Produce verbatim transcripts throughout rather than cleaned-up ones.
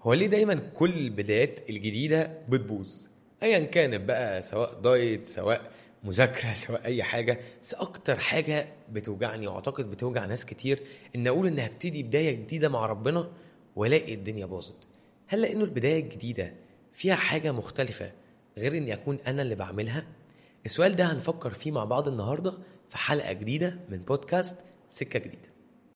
هو ليه دايما كل البدايات الجديدة بتبوظ؟ ايا كانت بقى، سواء دايت، سواء مذاكرة، سواء اي حاجة. بس اكتر حاجة بتوجعني واعتقد بتوجع ناس كتير ان اقول ان هبتدي بداية جديدة مع ربنا والاقي الدنيا باظت. هل لانه البداية الجديدة فيها حاجة مختلفة غير اني اكون انا اللي بعملها؟ السؤال ده هنفكر فيه مع بعض النهاردة في حلقة جديدة من بودكاست سكة جديدة.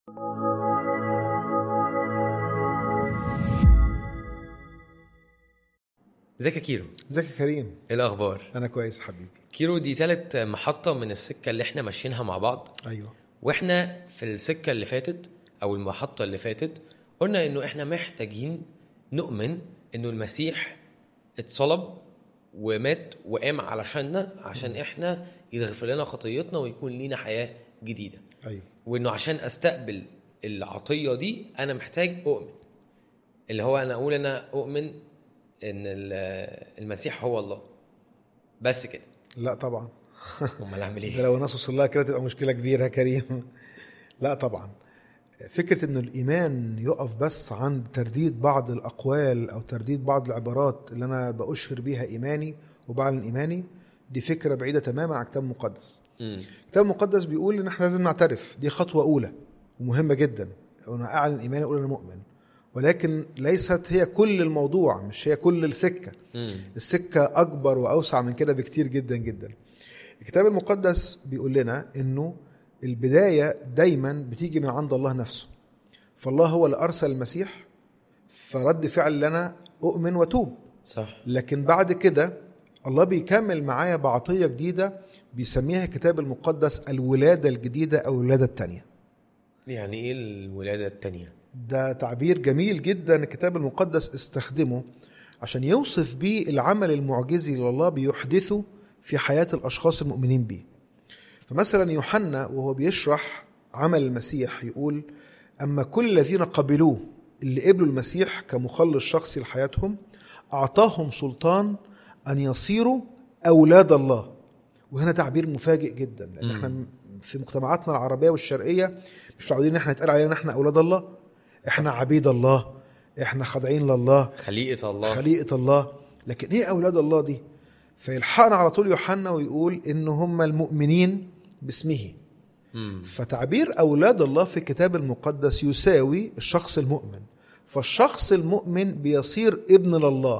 ازيك يا كيرو؟ ازيك يا كريم؟ ايه الاخبار؟ انا كويس حبيبي. كيرو، دي ثالث محطة من السكة اللي احنا ماشيينها مع بعض. ايوه. واحنا في السكة اللي فاتت او المحطة اللي فاتت قلنا انه احنا محتاجين نؤمن انه المسيح اتصلب ومات وقام علشاننا، عشان احنا يغفر لنا خطيتنا ويكون لينا حياة جديدة. ايوه. وانه عشان استقبل العطية دي انا محتاج اؤمن، اللي هو انا اقول انا اؤمن ان المسيح هو الله، بس كده. لا طبعا. امال اعمل ايه؟ ده لو الناس وصل لها كده تبقى مشكله كبيره يا كريم. لا طبعا. فكره انه الايمان يقف بس عند ترديد بعض الاقوال او ترديد بعض العبارات اللي انا بأشهر بيها ايماني وبعلن ايماني، دي فكره بعيده تماما عن الكتاب المقدس. الكتاب المقدس بيقول ان احنا لازم نعترف، دي خطوه اولى ومهمه جدا، انا اعلن ايماني اقول انا مؤمن، ولكن ليست هي كل الموضوع، مش هي كل السكه. مم. السكه اكبر واوسع من كده بكتير جدا جدا. الكتاب المقدس بيقول لنا انه البدايه دايما بتيجي من عند الله نفسه، فالله هو اللي ارسل المسيح، فرد فعل لنا اؤمن وتوب. صح. لكن بعد كده الله بيكمل معايا بعطيه جديده بيسميها الكتاب المقدس الولاده الجديده او الولاده الثانيه. يعني ايه الولاده الثانيه؟ ده تعبير جميل جدا الكتاب المقدس استخدمه عشان يوصف بيه العمل المعجزي اللي الله بيحدثه في حياة الأشخاص المؤمنين بيه. فمثلا يوحنا وهو بيشرح عمل المسيح يقول: أما كل الذين قبلوه، اللي قبلوا المسيح كمخلص شخصي لحياتهم، أعطاهم سلطان أن يصيروا أولاد الله. وهنا تعبير مفاجئ جدا، لأن احنا في مجتمعاتنا العربية والشرقية مش متعودين ان احنا نتقال علينا احنا أولاد الله، احنا عبيد الله، احنا خاضعين لله، خليقة الله خليقة الله. لكن ايه اولاد الله دي؟ فيلحقنا على طول يوحنا ويقول ان هم المؤمنين باسمه. مم. فتعبير اولاد الله في الكتاب المقدس يساوي الشخص المؤمن. فالشخص المؤمن بيصير ابن لله،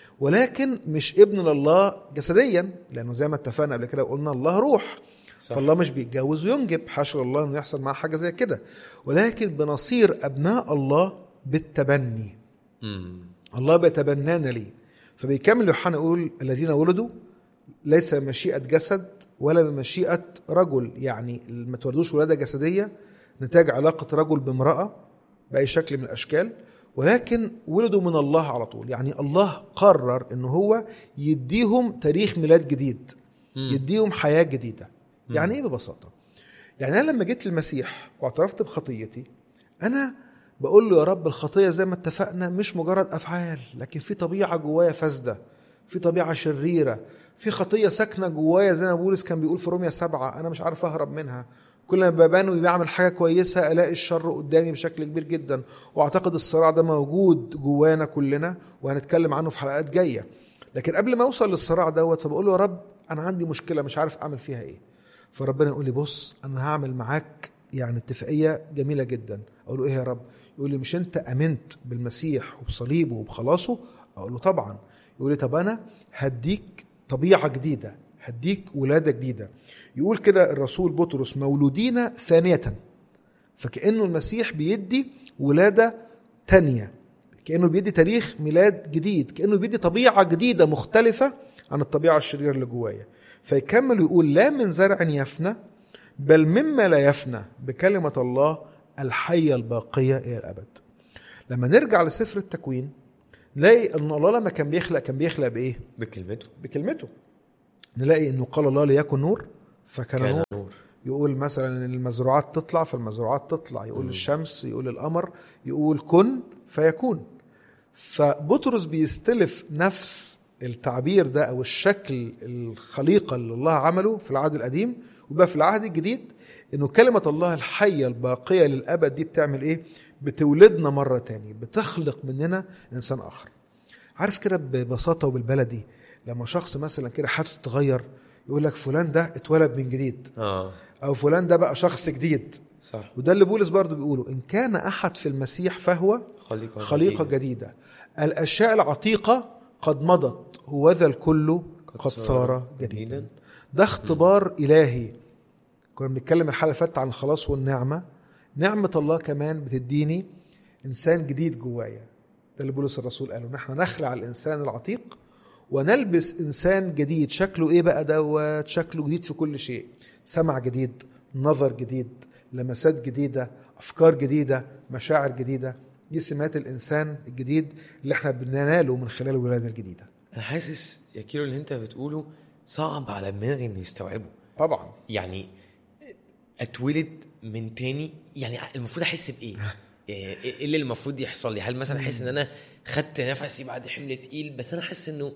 ولكن مش ابن لله جسديا، لانه زي ما اتفقنا قبل كده قلنا الله روح. صح. فالله مش بيتجوز وينجب، حاشا الله انه يحصل معه حاجه زي كده، ولكن بنصير ابناء الله بالتبني. مم. الله بيتبنانا ليه. فبيكمل يوحنا يقول: الذين ولدوا ليس بمشيئه جسد ولا بمشيئه رجل، يعني ما تولدوش ولاده جسديه نتاج علاقه رجل بامراه باي شكل من الاشكال، ولكن ولدوا من الله على طول. يعني الله قرر انه هو يديهم تاريخ ميلاد جديد، مم. يديهم حياه جديده. يعني ايه ببساطه؟ يعني انا لما جيت للمسيح واعترفت بخطيتي، انا بقول له: يا رب، الخطيه زي ما اتفقنا مش مجرد افعال، لكن في طبيعه جوايا فاسده، في طبيعه شريره، في خطيه ساكنه جوايا زي ما بولس كان بيقول في رومية سبعة، انا مش عارف اهرب منها. كل ما ببان وبعمل حاجه كويسه الاقي الشر قدامي بشكل كبير جدا. واعتقد الصراع ده موجود جوانا كلنا وهنتكلم عنه في حلقات جايه. لكن قبل ما اوصل للصراع دوت فبقول له: يا رب، انا عندي مشكله مش عارف اعمل فيها ايه. فربنا يقول لي: بص، انا هعمل معاك يعني اتفاقيه جميله جدا. اقول له: ايه يا رب؟ يقول لي: مش انت امنت بالمسيح وبصليبه وبخلاصه؟ اقول له: طبعا. يقول لي: طب انا هديك طبيعه جديده، هديك ولاده جديده. يقول كده الرسول بطرس: مولودين ثانيه. فكأنه المسيح بيدي ولاده تانية، كأنه بيدي تاريخ ميلاد جديد، كأنه بيدي طبيعه جديده مختلفه عن الطبيعه الشريره اللي جوايا. فيكمل يقول: لا من زرع يفنى بل مما لا يفنى بكلمة الله الحية الباقية إلى الأبد. لما نرجع لسفر التكوين نلاقي أن الله لما كان بيخلق كان بيخلق بإيه؟ بكلمته. بكلمته. نلاقي أنه قال الله ليكن نور فكان نور. نور. يقول مثلا المزروعات تطلع فالمزروعات تطلع، يقول م. الشمس، يقول القمر، يقول كن فيكون. فبطرس بيستلف نفس التعبير ده أو الشكل الخليقة اللي الله عمله في العهد القديم، وبقى في العهد الجديد انه كلمة الله الحية الباقية للأبد دي بتعمل ايه؟ بتولدنا مرة تاني، بتخلق مننا إنسان آخر. عارف كده ببساطة وبالبلدي، لما شخص مثلا كده حياته تتغير يقول لك فلان ده اتولد من جديد، اه أو فلان ده بقى شخص جديد. صح. وده اللي بولس برضو بيقوله، إن كان أحد في المسيح فهو خليقة, خليقة جديدة، الأشياء العتيقة قد مضت، هوذا الكل قد صار جديدا. ده اختبار م. إلهي. كنا بنتكلم الحلقة اللي فاتت عن الخلاص والنعمة. نعمة الله كمان بتديني إنسان جديد جوايا. ده اللي بولس الرسول قاله، نحن نخلع الإنسان العتيق ونلبس إنسان جديد. شكله إيه بقى دوت؟ شكله جديد في كل شيء، سمع جديد، نظر جديد، لمسات جديدة، أفكار جديدة، مشاعر جديدة. دي سمات الإنسان الجديد اللي احنا بنناله من خلال الولادة الجديدة. أنا حاسس يا كيلو اللي انت بتقوله صعب على دماغي انه يستوعبه. طبعا يعني اتولد من تاني، يعني المفروض احس بايه؟ ايه اللي المفروض يحصل لي؟ هل مثلا احس ان انا خدت نفسي بعد حمل تقيل، بس انا حاسس انه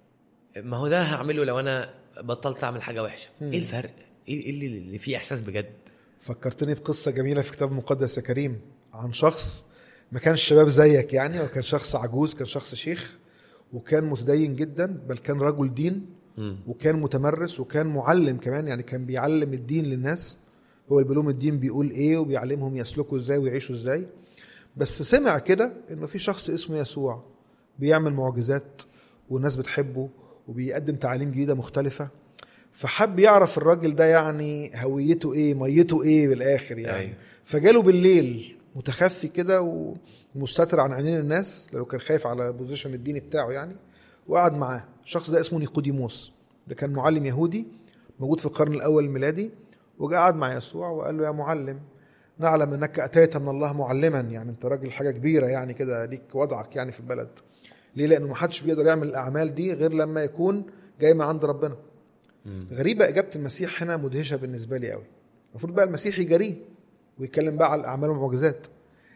ما هو ده هعمله لو انا بطلت اعمل حاجه وحشه؟ ايه الفرق؟ ايه اللي, اللي فيه احساس بجد؟ فكرتني بقصه جميله في كتاب المقدس يا كريم، عن شخص ما كانش شباب زيك يعني، وكان شخص عجوز، كان شخص شيخ، وكان متدين جدا، بل كان رجل دين، وكان متمرس، وكان معلم كمان، يعني كان بيعلم الدين للناس. هو اللي بيقولهم الدين بيقول ايه، وبيعلمهم يسلكوا ازاي ويعيشوا ازاي. بس سمع كده انه في شخص اسمه يسوع بيعمل معجزات والناس بتحبه وبيقدم تعاليم جديدة مختلفة، فحب يعرف الراجل ده يعني هويته ايه، ميته ايه بالاخر يعني. أي. فجاله بالليل متخفي كده ومستتر عن عينين الناس، لو كان خايف على بوزيشن الديني بتاعه يعني، وقعد معاه. الشخص ده اسمه نيقوديموس، ده كان معلم يهودي موجود في القرن الاول الميلادي، وجاء قعد مع يسوع وقال له يا معلم، نعلم انك اتيت من الله معلما، يعني انت راجل حاجه كبيره يعني كده، ليك وضعك يعني في البلد. ليه؟ لانه ما حدش بيقدر يعمل الاعمال دي غير لما يكون جاي من عند ربنا. مم. غريبه اجابه المسيح هنا، مدهشه بالنسبه لي قوي. المفروض بقى المسيح يجريه ويتكلم بقى على الاعمال والمعجزات.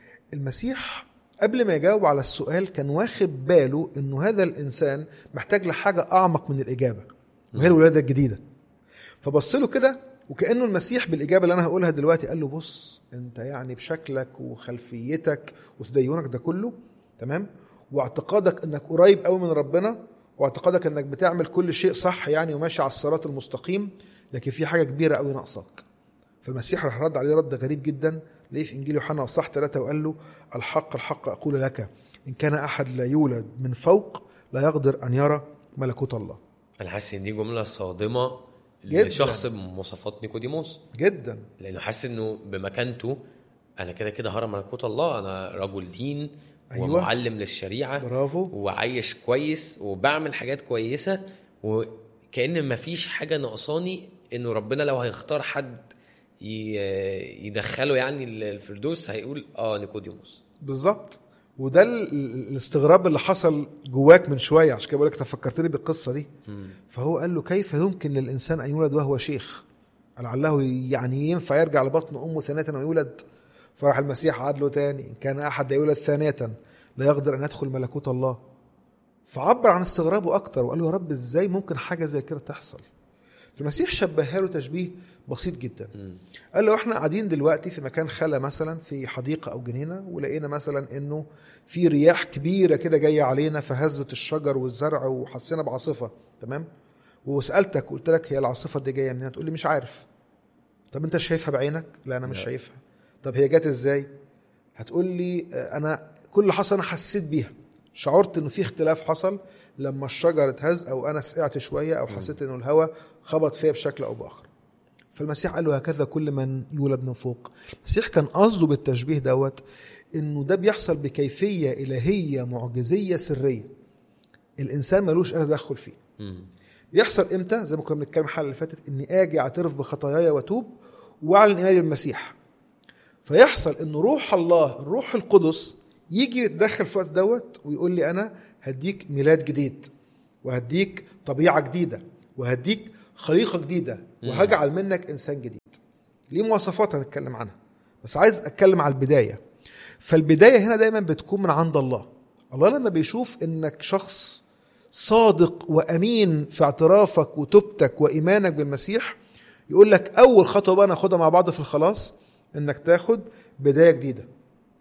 المسيح قبل ما يجاوب على السؤال كان واخد باله انه هذا الانسان محتاج لحاجه اعمق من الاجابه، وهي الولاده الجديده. فبص له كده وكأنه المسيح بالإجابة اللي أنا هقولها دلوقتي قال له بص، أنت يعني بشكلك وخلفيتك وتدينك ده كله تمام، واعتقادك أنك قريب قوي من ربنا، واعتقادك أنك بتعمل كل شيء صح يعني وماشي على الصراط المستقيم، لكن في حاجة كبيرة قوي ناقصك. فالمسيح راح رد عليه رد غريب جدا، ليه في إنجيل يوحنا اصحاح ثلاثة، وقال له الحق الحق أقول لك، إن كان أحد لا يولد من فوق لا يقدر أن يرى ملكوت الله. أنا حاسس إن دي جملة صادمة جداً. لشخص بمواصفات نيقوديموس جدا، لانه حاسس انه بمكانته انا كده كده هرى ملكوت الله، انا رجل دين. أيوة. ومعلم للشريعه، برافو، وعايش كويس وبعمل حاجات كويسه، وكأن ما فيش حاجه ناقصاني، انه ربنا لو هيختار حد يدخله يعني الفردوس هيقول اه نيقوديموس. بالظبط. وده الاستغراب اللي حصل جواك من شويه، عشان كده بقول لك تفكرتني بالقصه دي. م. فهو قال له كيف يمكن للانسان ان يولد وهو شيخ؟ لعله يعني ينفع يرجع لبطن امه ثانيه ويولد؟ فراح المسيح عاد له تاني، ان كان احد يولد ثانيه لا يقدر ان يدخل ملكوت الله. فعبر عن استغرابه اكتر وقال له يا رب ازاي ممكن حاجه زي كده تحصل؟ فالمسيح شبهها له تشبيه بسيط جدا. م. قال له احنا قاعدين دلوقتي في مكان خلا مثلا في حديقه او جنينه، ولقينا مثلا انه في رياح كبيره كده جايه علينا فهزت الشجر والزرع وحسينا بعاصفه، تمام؟ وسالتك قلت لك هي العاصفه دي جايه منين؟ تقول لي مش عارف. طب انت شايفها بعينك؟ لا انا مش لا. شايفها. طب هي جت ازاي؟ هتقول لي انا كل اللي حصل انا حسيت بيها، شعرت انه في اختلاف حصل لما الشجر اتهز، او انا سقعت شويه، او حسيت انه الهواء خبط فيها بشكل او باخر. فالمسيح قال له هكذا كل من يولد من فوق. المسيح كان قصده بالتشبيه دوت انه ده بيحصل بكيفيه الهيه معجزيه سريه، الانسان ملوش اي تدخل فيه. م. بيحصل امتى؟ زي ما كنا بنتكلم الحلقه اللي فاتت، اني اجي اعترف بخطاياي واتوب واعلن ايماني بالمسيح، فيحصل ان روح الله الروح القدس يجي يتدخل في الوقت دوت ويقول لي انا هديك ميلاد جديد، وهديك طبيعه جديده، وهديك خليقه جديده، وهجعل منك انسان جديد. ليه مواصفات هنتكلم عنها، بس عايز اتكلم على البدايه. فالبدايه هنا دايما بتكون من عند الله. الله لما بيشوف انك شخص صادق وامين في اعترافك وتوبتك وايمانك بالمسيح، يقول لك اول خطوه بقى ناخدها مع بعض في الخلاص، انك تاخد بدايه جديده.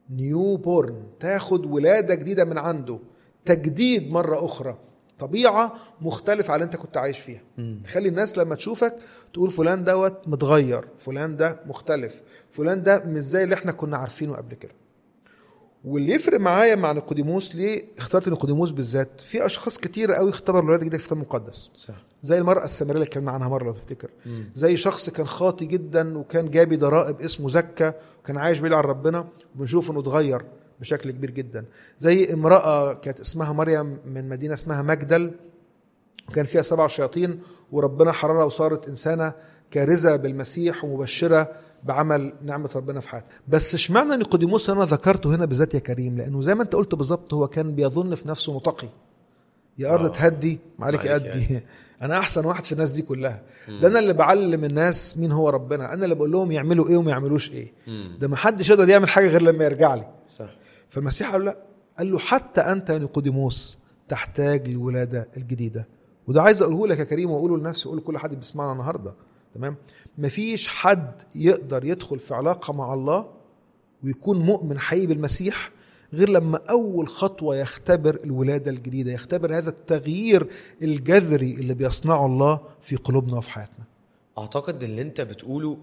نيو بورن، تاخد ولادة جديدة من عنده، تجديد مرة أخرى، طبيعة مختلفة على انت كنت عايش فيها. تخلي الناس لما تشوفك تقول فلان دوت متغير، فلان ده مختلف، فلان ده مش زي اللي احنا كنا عارفينه قبل كده. واللي يفرق معايا مع نيقوديموس، ليه اخترت نيقوديموس بالذات؟ في اشخاص كتير قوي اختبروا الولاده جديده في الكتاب المقدس، صح. زي المراه السامريه اللي اتكلمنا عنها مره لو تفتكر، مم. زي شخص كان خاطي جدا وكان جابي ضرائب اسمه زكا وكان عايش بعيد عن ربنا، وبنشوف انه اتغير بشكل كبير جدا. زي امراه كانت اسمها مريم من مدينه اسمها مجدل، وكان فيها سبع شياطين وربنا حررها وصارت انسانه كارزه بالمسيح ومبشره بعمل نعمة ربنا في حياته. بس اشمعنى نيقوديموس انا ذكرته هنا بالذات يا كريم؟ لانه زي ما انت قلت بالظبط، هو كان بيظن في نفسه متقي، يا ارض تهدي ما عليك ادي، انا احسن واحد في الناس دي كلها، ده انا اللي بعلم الناس مين هو ربنا، انا اللي بقول لهم يعملوا ايه وما يعملوش ايه، ده ما حدش يقدر يعمل حاجه غير لما يرجع لي، صح. فالمسيح قال لا، قال له حتى انت يا نيقوديموس تحتاج للولاده الجديده. وده عايز اقوله لك يا كريم، واقوله لنفسي واقوله لكل حد بيسمعنا النهارده، تمام؟ مفيش حد يقدر يدخل في علاقة مع الله ويكون مؤمن حقيقي بالمسيح غير لما أول خطوة يختبر الولادة الجديدة، يختبر هذا التغيير الجذري اللي بيصنعه الله في قلوبنا وفي حياتنا. أعتقد اللي أنت بتقوله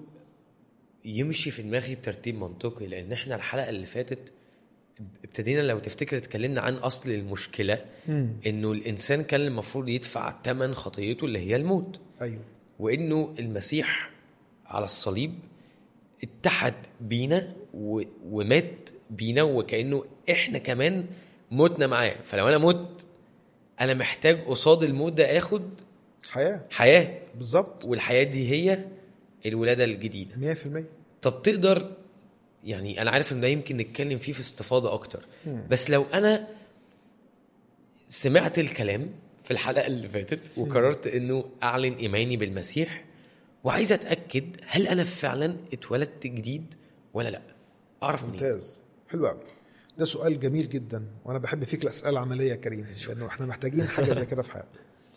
يمشي في دماغي بترتيب منطقي، لأن احنا الحلقة اللي فاتت ابتدينا لو تفتكر اتكلمنا عن أصل المشكلة، م. إنه الإنسان كان المفروض يدفع ثمن خطيته اللي هي الموت. أيوه. وإنه المسيح على الصليب اتحد بينا ومات بينا، وكأنه احنا كمان موتنا معاه. فلو انا مت، انا محتاج قصاد الموت ده اخد حياة حياة بالظبط، والحياة دي هي الولادة الجديدة مية في المية. طب تقدر، يعني انا عارف ان ده يمكن نتكلم فيه في استفاضة اكتر، بس لو انا سمعت الكلام في الحلقة اللي فاتت وقررت انه اعلن ايماني بالمسيح وعايز اتاكد هل انا فعلا اتولدت جديد ولا لا، اعرف منين؟ ممتاز، حلو قوي، ده سؤال جميل جدا، وانا بحب فيك الاسئله العمليه يا كريم، لانه احنا محتاجين حاجه زي كده في حياتنا.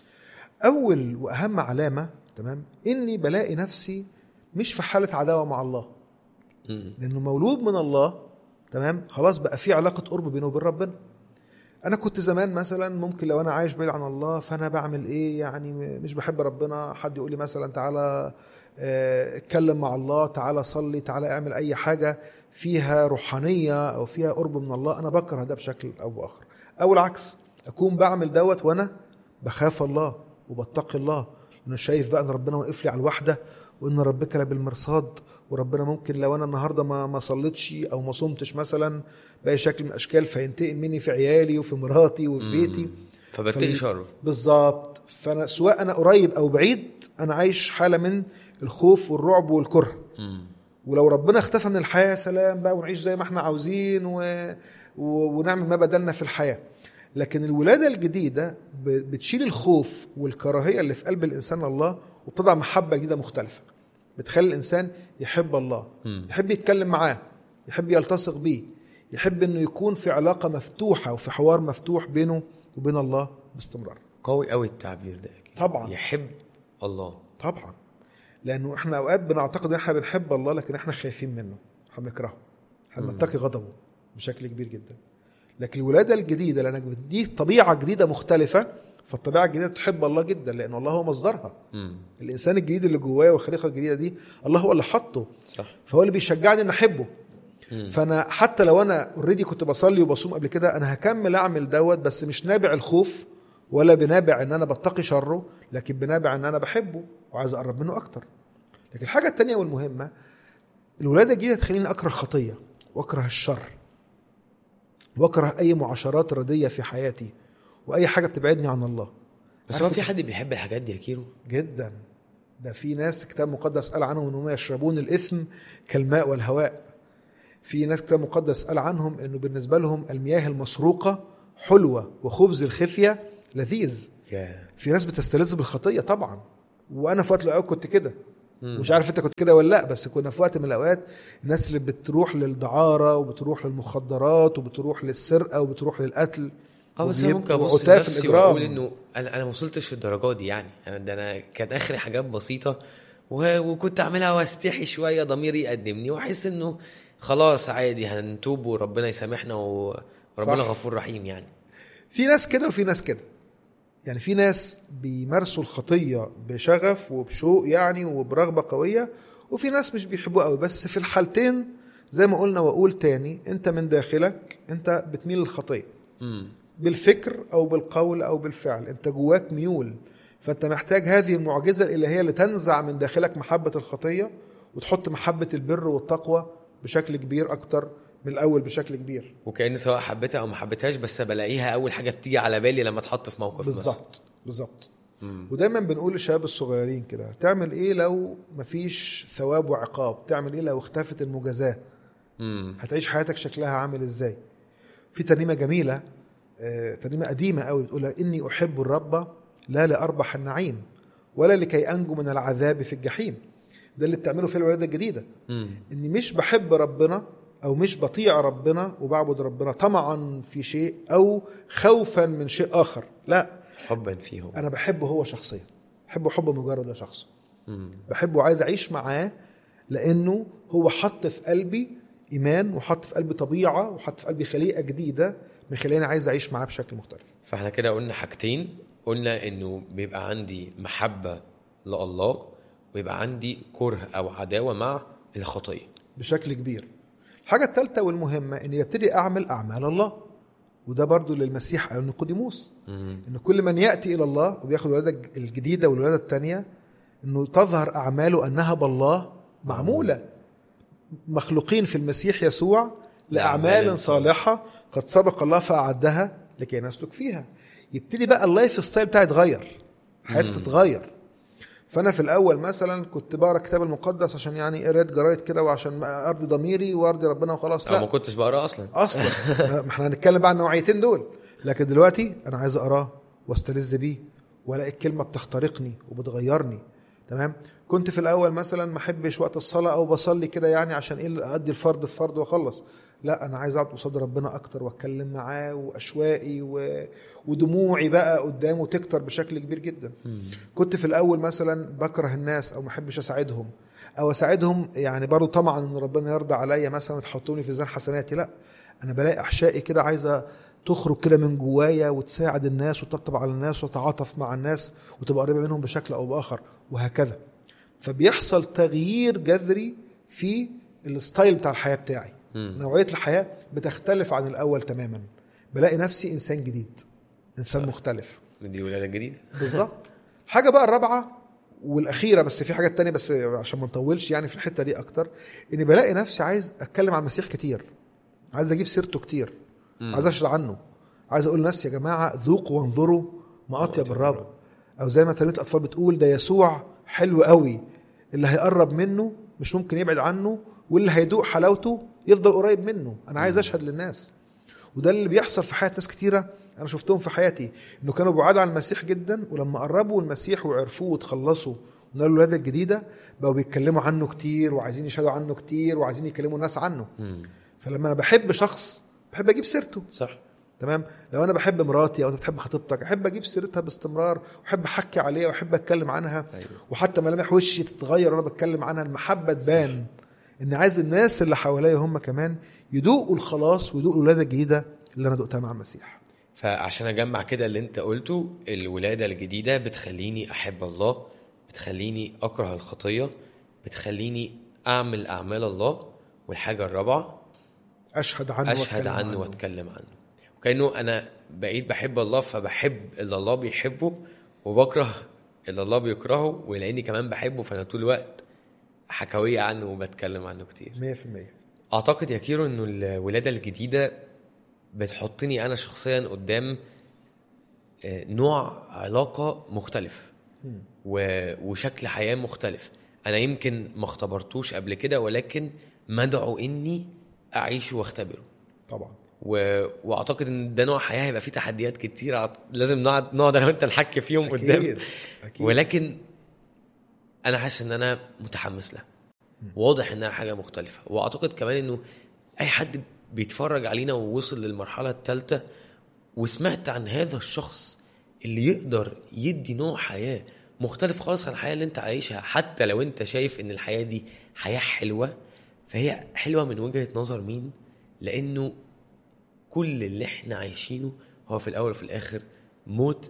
اول واهم علامه، تمام، اني بلاقي نفسي مش في حاله عداوه مع الله، لانه مولود من الله، تمام، خلاص بقى في علاقه قرب بينه وبين ربنا. انا كنت زمان مثلا ممكن لو انا عايش بعيد عن الله فانا بعمل ايه، يعني مش بحب ربنا، حد يقول لي مثلا تعالى اتكلم مع الله، تعالى صلي، تعالى اعمل اي حاجه فيها روحانيه او فيها قرب من الله، انا بكره ده بشكل او باخر. او العكس، اكون بعمل دوت وانا بخاف الله وبتقي الله، انا شايف بقى ان ربنا واقف لي على الوحده، وان ربك بالمرصاد، وربنا ممكن لو انا النهارده ما ما صليتش او ما صمتش مثلا باي شكل من الاشكال فينتقم مني في عيالي وفي مراتي وفي بيتي، فبتقي شره بالظبط. فانا سواء انا قريب او بعيد انا عايش حاله من الخوف والرعب والكره. مم. ولو ربنا اختفى من الحياه سلام بقى ونعيش زي ما احنا عاوزين و... و... ونعمل ما بدلنا في الحياه. لكن الولاده الجديده بتشيل الخوف والكراهيه اللي في قلب الانسان الله، وبتضع محبه جديده مختلفه بتخلي الانسان يحب الله، مم. يحب يتكلم معاه، يحب يلتصق بيه، يحب انه يكون في علاقه مفتوحه وفي حوار مفتوح بينه وبين الله باستمرار. قوي قوي التعبير ده أكيد. طبعا يحب الله طبعا، لانه احنا اوقات بنعتقد ان احنا بنحب الله لكن احنا خايفين منه، احنا بنكرهه، احنا بنتقي غضبه بشكل كبير جدا. لكن الولاده الجديده لانك بتدي طبيعه جديده مختلفه، فالطبيعه الجديده تحب الله جدا لان الله هو مصدرها. مم. الانسان الجديد اللي جواه والخليقه الجديده دي الله هو اللي حطه، صح. فهو اللي بيشجعني ان احبه. مم. فانا حتى لو انا اوريدي كنت بصلي وبصوم قبل كده، انا هكمل اعمل دوت، بس مش نابع الخوف ولا بنابع ان انا بتقي شره، لكن بنابع ان انا بحبه وعايز اقرب منه اكتر. لكن الحاجه الثانيه والمهمه، الولاده الجديده تخليني اكره الخطيه واكره الشر واكره اي معاشرات رديه في حياتي واي حاجه بتبعدني عن الله. بس هو في حد بيحب الحاجات دي يا كيرو؟ جدا، ده في ناس كتاب مقدس قال عنهم انهم يشربون الاثم كالماء والهواء. في ناس كتاب مقدس قال عنهم انه بالنسبه لهم المياه المسروقه حلوه وخبز الخفيه لذيذ. yeah. في ناس بتستلذ بالخطيه طبعا، وانا في وقت من الاوقات كنت كده، مش عارف انت كنت كده ولا لا، بس كنا في وقت من الاوقات الناس اللي بتروح للدعاره وبتروح للمخدرات وبتروح للسرقه وبتروح للقتل. اه بس ممكن ابص لنفسي واقول انه انا انا ما وصلتش للدرجه دي، يعني انا ده انا كانت اخري حاجات بسيطه وكنت اعملها واستحي شويه ضميري يقدمني واحس انه خلاص عادي هنتوب وربنا يسامحنا وربنا صح. غفور رحيم يعني. في ناس كده وفي ناس كده، يعني في ناس بيمارسوا الخطية بشغف وبشوق يعني وبرغبة قوية، وفي ناس مش بيحبوها قوي. بس في الحالتين زي ما قلنا وأقول تاني، انت من داخلك انت بتميل للخطية م. بالفكر او بالقول او بالفعل، انت جواك ميول. فانت محتاج هذه المعجزة الإلهية اللي تنزع من داخلك محبة الخطية وتحط محبة البر والتقوى بشكل كبير اكتر من الاول بشكل كبير. وكأن سواء حبيتها او ما حبيتهاش بس بلاقيها اول حاجه بتيجي على بالي لما اتحط في موقف. بالظبط بالظبط. ودايما بنقول للشباب الصغيرين كده، تعمل ايه لو مفيش ثواب وعقاب؟ تعمل ايه لو اختفت المجازاه؟ مم. هتعيش حياتك شكلها عامل ازاي؟ في ترنيمه جميله، آه، ترنيمه قديمه قوي بتقول اني احب الرب لا لاربح النعيم ولا لكي انجو من العذاب في الجحيم. ده اللي بتعمله في الولاده الجديده. مم. اني مش بحب ربنا او مش بطيع ربنا وبعبد ربنا طمعا في شيء او خوفا من شيء اخر، لا، حبا فيه. انا بحبه هو شخصيا، بحبه حب مجرد شخصه. مم. بحبه وعايز اعيش معاه لانه هو حط في قلبي ايمان وحط في قلبي طبيعه وحط في قلبي خليقه جديده مخليني عايز اعيش معاه بشكل مختلف. فاحنا كده قلنا حاجتين، قلنا انه بيبقى عندي محبه لله ويبقى عندي كره او عداوه مع الخطيه بشكل كبير. الحاجه الثالثه والمهمه اني ابتدي اعمل اعمال الله، وده برضو للمسيح قال نيقوديموس ان كل من ياتي الى الله وبياخد الولاده الجديده والولاده الثانيه انه تظهر اعماله انها بالله معموله، مخلوقين في المسيح يسوع لاعمال صالحه قد سبق الله فاعدها لكي نسلك فيها. يبتدي بقى اللايف ستايل بتاعي يتغير، حياتي تتغير. فانا في الاول مثلا كنت بقرا الكتاب المقدس عشان يعني قريت جرايد كده وعشان ارضي ضميري وارضي ربنا وخلاص، لا ما كنتش بقرا اصلا اصلا ما احنا هنتكلم بقى عن النوعيتين دول. لكن دلوقتي انا عايز اقراه واستلذ بيه والاقي الكلمه بتخترقني وبتغيرني. تمام. كنت في الاول مثلا ما احبش وقت الصلاه او بصلي كده يعني عشان ايه ادي الفرض الفرض واخلص، لا انا عايز اقعد قصاد ربنا اكتر واتكلم معاه واشواقي و... ودموعي بقى قدامه تكتر بشكل كبير جدا. كنت في الاول مثلا بكره الناس او ما احبش اساعدهم او اساعدهم يعني برضو طمعا ان ربنا يرضى عليا مثلا وتحطوني في ميزان حسناتي، لا انا بلاقي احشائي كده عايزه تخرج كده من جوايا وتساعد الناس وتطبطب على الناس وتعاطف مع الناس وتبقى قريبه منهم بشكل او باخر وهكذا. فبيحصل تغيير جذري في الستايل بتاع الحياه بتاعي. مم. نوعيه الحياه بتختلف عن الاول تماما، بلاقي نفسي انسان جديد، انسان صح. مختلف. دي ولاده جديده بالظبط. حاجه بقى الرابعه والاخيره، بس في حاجات تانية بس عشان ما نطولش يعني في الحته دي اكتر، اني بلاقي نفسي عايز اتكلم عن المسيح كتير، عايز اجيب سيرته كتير، مم. عايز اشرح عنه، عايز اقول للناس يا جماعه ذوقوا وانظروا ما اطيب الرب. او زي ما تلميذ الاطفال بتقول ده يسوع حلو قوي، اللي هيقرب منه مش ممكن يبعد عنه، واللي هيدوق حلاوته يفضل قريب منه. انا عايز اشهد للناس، وده اللي بيحصل في حياة ناس كتيرة انا شفتهم في حياتي، انه كانوا بعاد عن المسيح جدا ولما قربوا المسيح وعرفوه وتخلصوا ونالوا الولادة الجديدة بقوا بيتكلموا عنه كتير وعايزين يشهدوا عنه كتير وعايزين يكلموا الناس عنه. مم. فلما انا بحب شخص بحب اجيب سيرته. صح. تمام. لو انا بحب مراتي او انت بتحب خطيبتك احب اجيب سيرتها باستمرار واحب احكي عليها واحب اتكلم عنها. أيوة. وحتى ملامح وشي تتغير وانا بتكلم عنها، المحبه تبان. ان عايز الناس اللي حواليا هم كمان يدوقوا الخلاص ويدوقوا الولاده الجديده اللي انا دقتها مع المسيح. فعشان اجمع كده اللي انت قلته، الولاده الجديده بتخليني احب الله، بتخليني اكره الخطيه، بتخليني اعمل اعمال الله، والحاجه الرابعه اشهد عنه اشهد عنه, عنه واتكلم عنه. وكانه انا بقيت بحب الله فبحب اللي الله بيحبه وبكره اللي الله بيكرهه، ولاني كمان بحبه فانا طول الوقت حكاويه عنه وبتكلم عنه كتير. مية في المية. اعتقد يا كيرو انه الولاده الجديده بتحطني انا شخصيا قدام نوع علاقه مختلف وشكل حياه مختلف انا يمكن ما اختبرتوش قبل كده، ولكن مدعو اني اعيشه واختبره طبعا. و... واعتقد ان ده نوع حياه هيبقى فيه تحديات كتير لازم نقعد نقعد انا وانت نحكي فيهم أكيد. قدام أكيد. ولكن انا حاسس ان انا متحمس لها، واضح انها حاجه مختلفه. واعتقد كمان انه اي حد بيتفرج علينا ووصل للمرحله الثالثه وسمعت عن هذا الشخص اللي يقدر يدي نوع حياه مختلف خالص عن الحياه اللي انت عايشها، حتى لو انت شايف ان الحياه دي حياه حلوه، فهي حلوة من وجهة نظر مين؟ لأنه كل اللي احنا عايشينه هو في الأول وفي الآخر موت،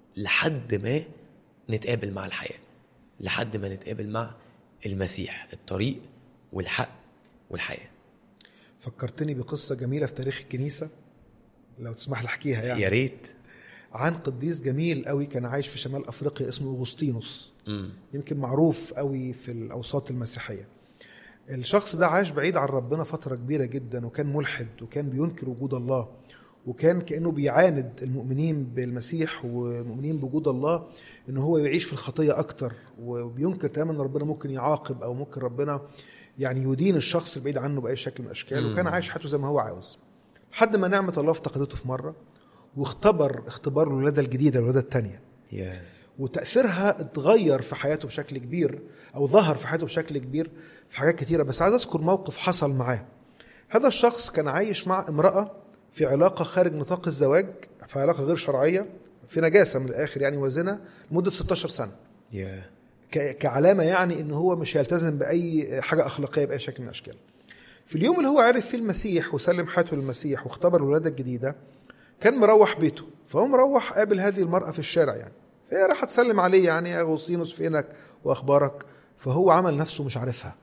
لحد ما نتقابل مع الحياة، لحد ما نتقابل مع المسيح، الطريق والحق والحياة. فكرتني بقصة جميلة في تاريخ الكنيسة، لو تسمح لي احكيها يعني. يا ريت. عن قديس جميل قوي كان عايش في شمال أفريقيا اسمه أغسطينوس. م. يمكن معروف قوي في الأوساط المسيحية. الشخص ده عاش بعيد عن ربنا فترة كبيرة جدا، وكان ملحد، وكان بينكر وجود الله، وكان كأنه بيعاند المؤمنين بالمسيح ومؤمنين بوجود الله إنه هو يعيش في الخطية أكتر، وبينكر تماما إن ربنا ممكن يعاقب أو ممكن ربنا يعني يدين الشخص البعيد عنه بأي شكل من الأشكال. وكان عايش حياته زي ما هو عاوز، لحد ما نعمة الله افتقدته في مرة، واختبر اختبار الولادة الجديدة، الولادة التانية. yeah. وتأثيرها اتغير في حياته بشكل كبير، أو ظهر في حياته بشكل كبير في حاجات كتيرة. بس عايز أذكر موقف حصل معاه. هذا الشخص كان عايش مع امرأة في علاقة خارج نطاق الزواج، في علاقة غير شرعية، في نجاسة من الآخر يعني، وزنا لمدة ستاشر سنة. yeah. كعلامة يعني إنه هو مش هيلتزم بأي حاجة أخلاقية بأي شكل من الأشكال. في اليوم اللي هو عرف فيه المسيح وسلم حياته للمسيح واختبر الولادة الجديدة، كان مروح بيته، فهو مروح قابل هذه المرأة في الشارع يعني، فهي راح تسلم عليه يعني، يا أغسطينوس فينك وأخبارك؟ فهو عمل نفسه مش عارفها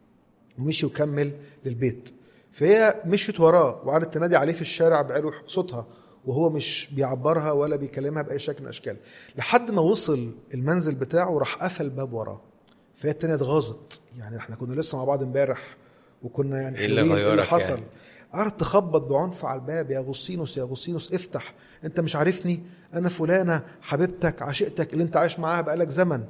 ومشي وكمل للبيت. فهي مشيت وراه وقعدت تنادي عليه في الشارع بعلو صوتها، وهو مش بيعبرها ولا بيكلمها بأي شكل من الأشكال، لحد ما وصل المنزل بتاعه وراح قفل باب وراه. فهي التانية اتغاظت، يعني احنا كنا لسه مع بعض امبارح وكنا يعني حلوين، ايه اللي حصل؟ يعني قعدت تخبط بعنف على الباب، يا أغسطينوس يا أغسطينوس افتح، انت مش عارفني؟ انا فلانة حبيبتك عشقتك اللي انت عايش معاها بقالك زمن.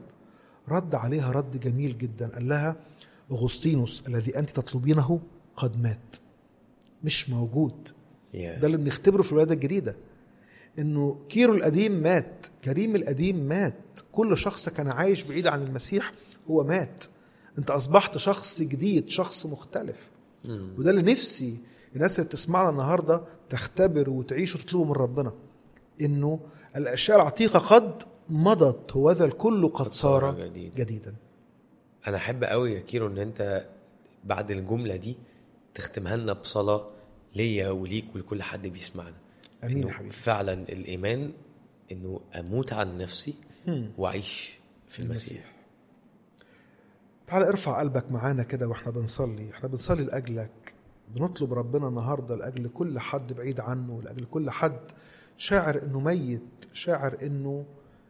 رد عليها رد جميل جدا، قال لها أغسطينوس الذي انت تطلبينه قد مات، مش موجود. yeah. ده اللي بنختبره في الولادة الجديدة، انه كيرو القديم مات، كريم القديم مات، كل شخص كان عايش بعيد عن المسيح هو مات. انت اصبحت شخص جديد، شخص مختلف. mm. وده اللي نفسي الناس اللي بتسمعنا النهاردة تختبر وتعيش وتطلبوا من ربنا، انه الاشياء العتيقة قد مضت، هو ذا الكل قد صار جديد. جديدا. انا احب قوي يا كيرو ان انت بعد الجملة دي تختمها لنا بصلاة ليا وليك ولكل حد بيسمعنا. امين يا حبيبي. فعلا الايمان انه اموت عن نفسي واعيش في المسيح. المسيح. تعال ارفع قلبك معانا كده واحنا بنصلي، احنا بنصلي لاجلك، بنطلب ربنا النهارده لاجل كل حد بعيد عنه، لاجل كل حد شاعر انه ميت، شاعر انه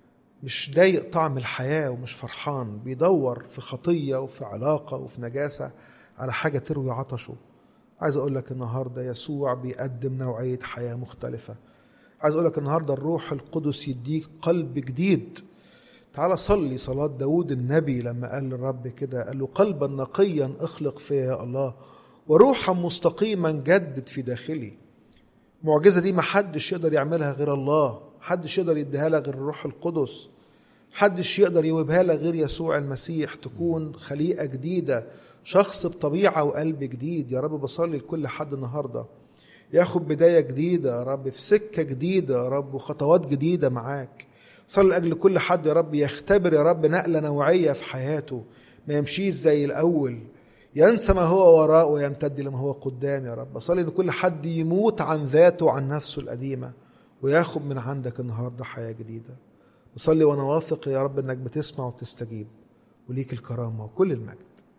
مش ضايق طعم الحياه ومش فرحان، بيدور في خطيه وفي علاقه وفي نجاسه على حاجه تروي عطشه. عايز اقول لك النهارده يسوع بيقدم نوعيه حياه مختلفه. عايز اقول لك النهارده الروح القدس يديك قلب جديد. تعال صلي صلاه داود النبي لما قال للرب كده، قال له قلبا نقيا اخلق فيا يا الله، وروحا مستقيما جدد في داخلي. المعجزه دي ما حدش يقدر يعملها غير الله، حدش يقدر يديها لك غير الروح القدس، حدش يقدر يوهبها لك غير يسوع المسيح. تكون خليقه جديده، شخص بطبيعة وقلب جديد. يا رب بصلي لكل حد النهاردة ياخد بداية جديدة يا رب، في سكة جديدة يا رب، وخطوات جديدة معاك. صلي لأجل كل حد يا رب يختبر يا رب نقلة نوعية في حياته، ما يمشيش زي الأول، ينسى ما هو وراء ويمتد لما هو قدام. يا رب بصلي لكل حد يموت عن ذاته وعن نفسه القديمة وياخد من عندك النهاردة حياة جديدة. بصلي وأنا واثق يا رب أنك بتسمع وتستجيب، وليك الكرامة وكل المجد.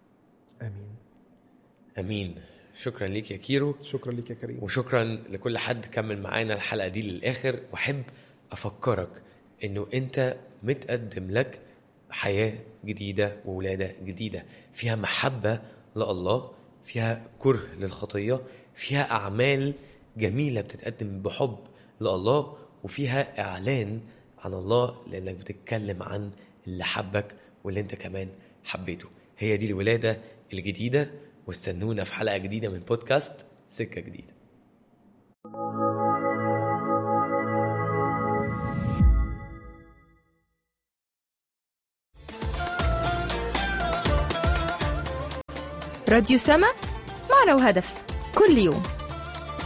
امين امين. شكرا ليك يا كيرو. شكرا ليك يا كريم. وشكرا لكل حد كمل معانا الحلقه دي للاخر. واحب افكرك انه انت متقدم لك حياه جديده وولاده جديده فيها محبه لله، فيها كره للخطيه، فيها اعمال جميله بتتقدم بحب لله، وفيها اعلان عن الله لانك بتتكلم عن اللي حبك واللي انت كمان حبيته. هي دي الولادة الجديدة، واستنونا في حلقة جديدة من بودكاست سكة جديدة. راديو سما، معنى وهدف، كل يوم.